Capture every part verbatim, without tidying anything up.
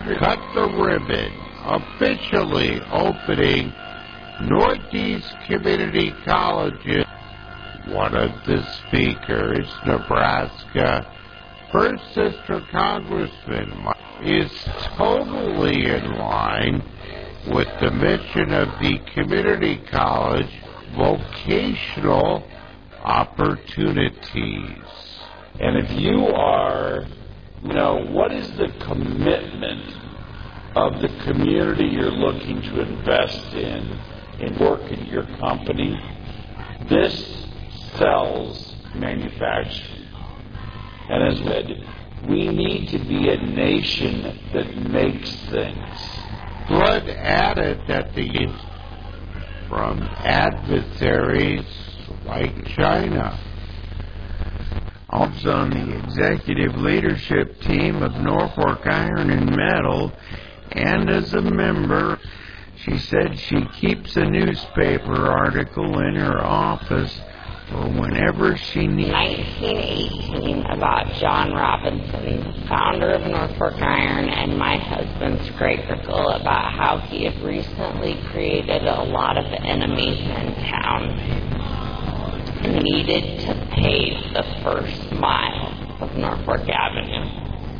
cut the ribbon, officially opening Northeast Community Colleges. One of the speakers, Nebraska First District Congressman, is totally in line with the mission of the community college, vocational opportunities. And if you are, you know, what is the commitment of the community you're looking to invest in, in work in your company? This sells manufacturing. And as we need to be a nation that makes things. Flood added that the from adversaries like China. Also on the executive leadership team of Norfolk Iron and Metal, and as a member, she said she keeps a newspaper article in her office for whenever she needs. nineteen eighteen, about John Robinson, founder of Norfolk Iron, and my husband's great article about how he had recently created a lot of enemies in town and needed to pave the first mile of Norfolk Avenue.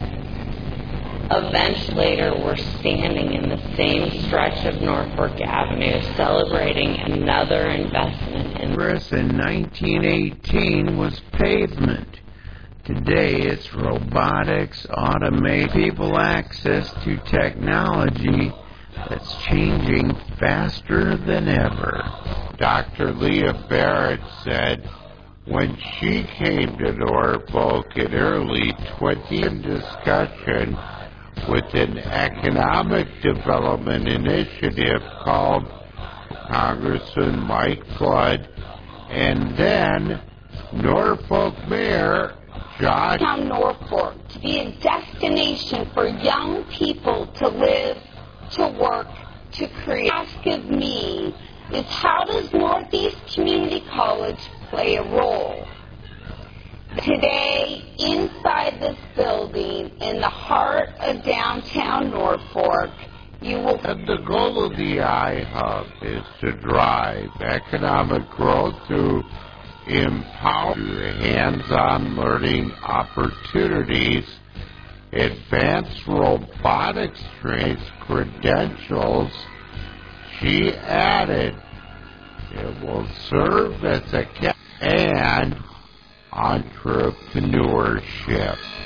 Events later, we're standing in the same stretch of Norfolk Avenue celebrating another investment in... in nineteen eighteen was pavement. Today it's robotics, automation, people access to technology that's changing faster than ever. Doctor Leah Barrett said when she came to Norfolk in early twentieth discussion with an economic development initiative called Congressman Mike Flood, and then Norfolk Mayor Josh. Downtown Norfolk to be a destination for young people to live, to work, to create. Ask of me is, how does Northeast Community College play a role? Today, inside this building, in the heart of downtown Norfolk, you will... And the goal of the iHub is to drive economic growth through empower hands-on learning opportunities, advanced robotics training credentials. She added, it will serve as a ca- and entrepreneurship.